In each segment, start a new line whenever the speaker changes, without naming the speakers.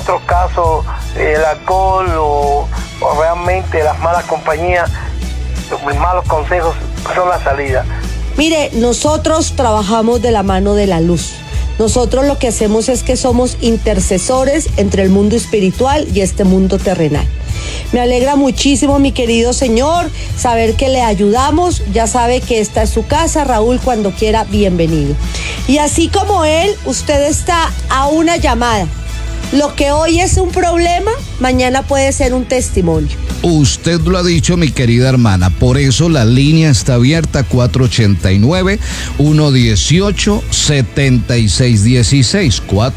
otros casos el alcohol o realmente las malas compañías, los malos consejos son la salida.
Mire, nosotros trabajamos de la mano de la luz. Nosotros lo que hacemos es que somos intercesores entre el mundo espiritual y este mundo terrenal. Me alegra muchísimo, mi querido señor, saber que le ayudamos. Ya sabe que esta es su casa, Raúl, cuando quiera, bienvenido. Y así como él, usted está a una llamada. Lo que hoy es un problema, mañana puede ser un testimonio.
Usted lo ha dicho, mi querida hermana. Por eso la línea está abierta, 489-118-7616.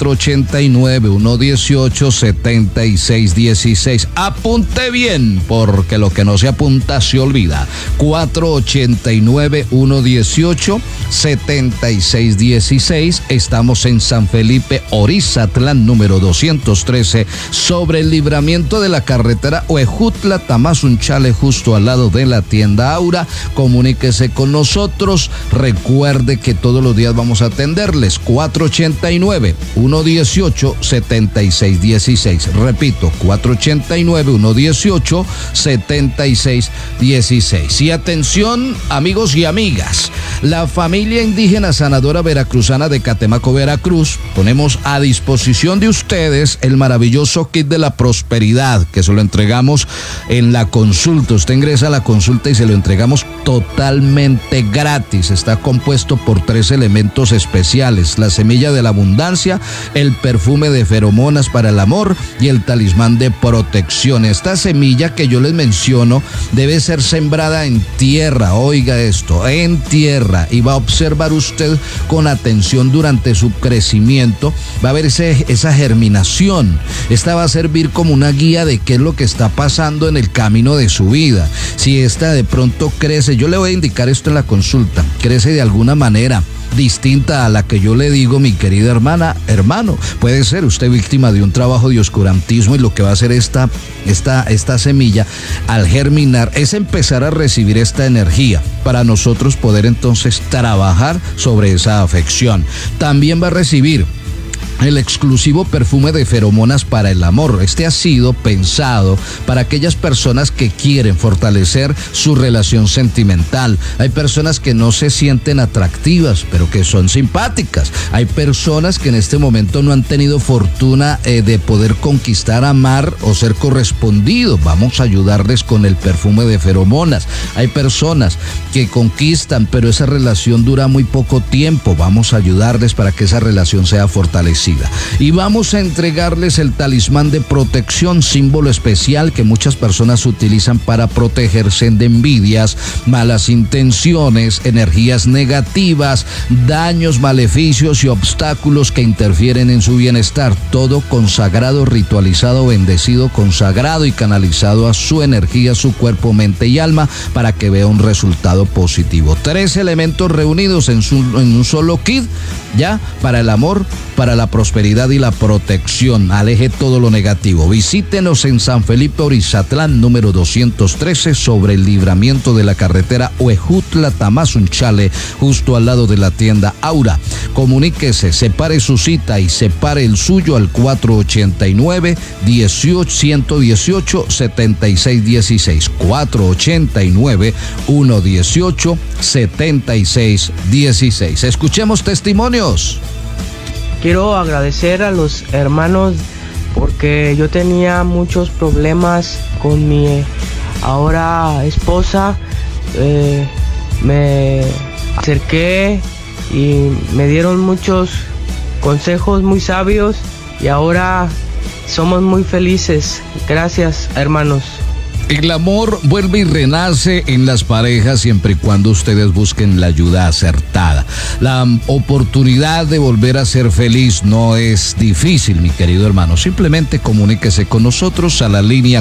489-118-7616. Apunte bien, porque lo que no se apunta se olvida. 489-118-7616. Estamos en San Felipe, Orizatlán, número 213, sobre el libramiento de la carretera Huejutla Tamazunchale, justo al lado de la tienda Aura. Comuníquese con nosotros. Recuerde que todos los días vamos a atenderles. 489-118-7616. Repito, 489-118-7616. Y atención, amigos y amigas, la familia indígena sanadora veracruzana de Catemaco, Veracruz, ponemos a disposición de ustedes el maravilloso kit de la prosperidad, que se lo entregamos en la consulta. Usted ingresa a la consulta y se lo entregamos totalmente gratis. Está compuesto por 3 elementos especiales: la semilla de la abundancia, el perfume de feromonas para el amor y el talismán de protección. Esta semilla que yo les menciono debe ser sembrada en tierra. Oiga esto, en tierra, y va a observar usted con atención durante su crecimiento. Va a ver esa germinación. Esta va a servir como una guía de qué es lo que está pasando en el camino de su vida. Si esta de pronto crece, yo le voy a indicar esto en la consulta, crece de alguna manera distinta a la que yo le digo, mi querida hermana, hermano, puede ser usted víctima de un trabajo de oscurantismo, y lo que va a hacer esta semilla al germinar es empezar a recibir esta energía para nosotros poder entonces trabajar sobre esa afección. También va a recibir el exclusivo perfume de feromonas para el amor. Este ha sido pensado para aquellas personas que quieren fortalecer su relación sentimental. Hay personas que no se sienten atractivas, pero que son simpáticas. Hay personas que en este momento no han tenido fortuna de poder conquistar, amar o ser correspondido. Vamos a ayudarles con el perfume de feromonas. Hay personas que conquistan, pero esa relación dura muy poco tiempo. Vamos a ayudarles para que esa relación sea fortalecida. Y vamos a entregarles el talismán de protección, símbolo especial que muchas personas utilizan para protegerse de envidias, malas intenciones, energías negativas, daños, maleficios y obstáculos que interfieren en su bienestar. Todo consagrado, ritualizado, bendecido, consagrado y canalizado a su energía, su cuerpo, mente y alma, para que vea un resultado positivo. 3 elementos reunidos en un solo kit, ya, para el amor, para la prosperidad y la protección. Aleje todo lo negativo. Visítenos en San Felipe, Orizatlán, número 213, sobre el libramiento de la carretera Huejutla Tamazunchale, justo al lado de la tienda Aura. Comuníquese, separe su cita y separe el suyo al 489-118-7616. 489-118-7616. Escuchemos testimonios.
Quiero agradecer a los hermanos porque yo tenía muchos problemas con mi ahora esposa. Me acerqué y me dieron muchos consejos muy sabios y ahora somos muy felices. Gracias, hermanos.
El amor vuelve y renace en las parejas siempre y cuando ustedes busquen la ayuda acertada. La oportunidad de volver a ser feliz no es difícil, mi querido hermano. Simplemente comuníquese con nosotros a la línea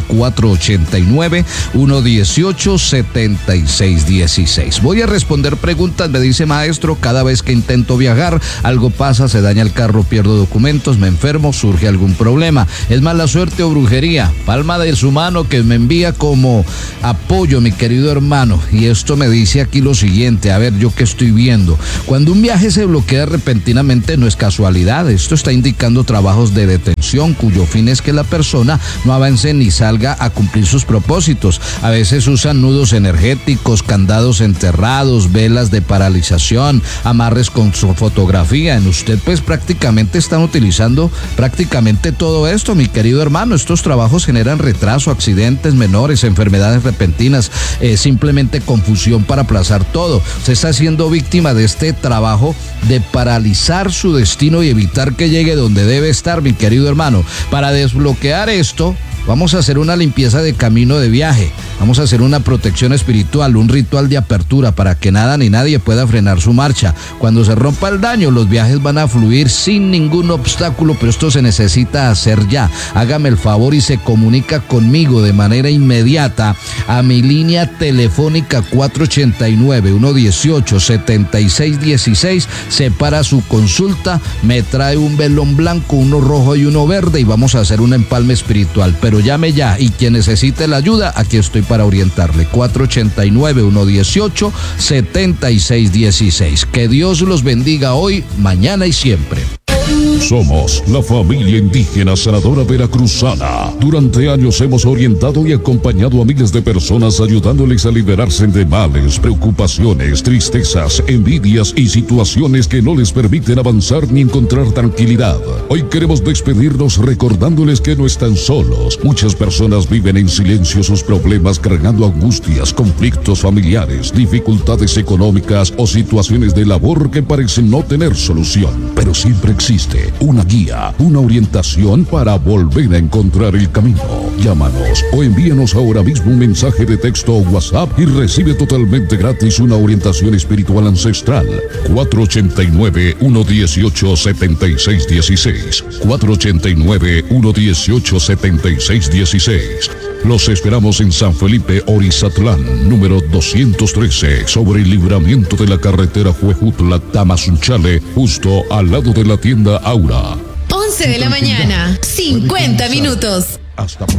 489-118-7616. Voy a responder preguntas. Me dice: maestro, cada vez que intento viajar, algo pasa, se daña el carro, pierdo documentos, me enfermo, surge algún problema. ¿Es mala suerte o brujería? Palma de su mano que me envía como apoyo, mi querido hermano. Y esto me dice aquí lo siguiente, a ver, yo qué estoy viendo. Cuando un viaje se bloquea repentinamente no es casualidad, esto está indicando trabajos de detención cuyo fin es que la persona no avance ni salga a cumplir sus propósitos. A veces usan nudos energéticos, candados enterrados, velas de paralización, amarres con su fotografía. En usted pues prácticamente están utilizando prácticamente todo esto, mi querido hermano. Estos trabajos generan retraso, accidentes menores, enfermedades repentinas, simplemente confusión para aplazar todo. Usted está siendo víctima de este trabajo de paralizar su destino y evitar que llegue donde debe estar, mi querido hermano. Para desbloquear esto, vamos a hacer una limpieza de camino de viaje, vamos a hacer una protección espiritual, un ritual de apertura para que nada ni nadie pueda frenar su marcha. Cuando se rompa el daño, los viajes van a fluir sin ningún obstáculo, pero esto se necesita hacer ya. Hágame el favor y se comunica conmigo de manera inmediata a mi línea telefónica 489-118-7616. Separa su consulta, me trae un velón blanco, uno rojo y uno verde y vamos a hacer un empalme espiritual. Pero llame ya y quien necesite la ayuda, aquí estoy para orientarle. 489-118-7616. Que Dios los bendiga hoy, mañana y siempre.
Somos la familia indígena sanadora veracruzana. Durante años hemos orientado y acompañado a miles de personas ayudándoles a liberarse de males, preocupaciones, tristezas, envidias y situaciones que no les permiten avanzar ni encontrar tranquilidad. Hoy queremos despedirnos recordándoles que no están solos. Muchas personas viven en silencio sus problemas, cargando angustias, conflictos familiares, dificultades económicas o situaciones de labor que parecen no tener solución. Pero siempre existe una guía, una orientación para volver a encontrar el camino. Llámanos o envíanos ahora mismo un mensaje de texto o WhatsApp y recibe totalmente gratis una orientación espiritual ancestral. 489-118-7616. 489-118-7616. Los esperamos en San Felipe, Orizatlán, número 213, sobre el libramiento de la carretera Huejutla-Tamazunchale, justo al lado de la tienda Aura.
11 de la mañana, 50 minutos.
Hasta